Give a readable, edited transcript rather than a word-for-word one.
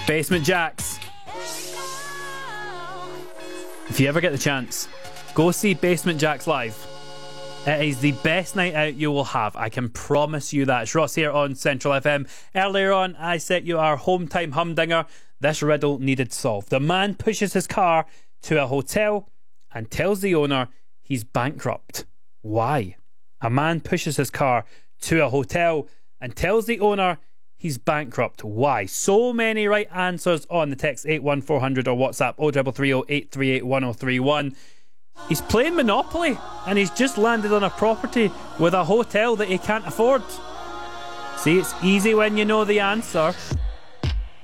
Basement Jaxx. If you ever get the chance, go see Basement Jaxx live. It is the best night out you will have. I can promise you that. It's Ross here on Central FM. Earlier on, I set you our home time humdinger. This riddle needed solved. The man pushes his car to a hotel and tells the owner he's bankrupt. Why? A man pushes his car to a hotel and tells the owner he's bankrupt. Why? So many right answers on the text 81400 or WhatsApp 0330 838 1031. He's playing Monopoly and he's just landed on a property with a hotel that he can't afford. See, it's easy when you know the answer.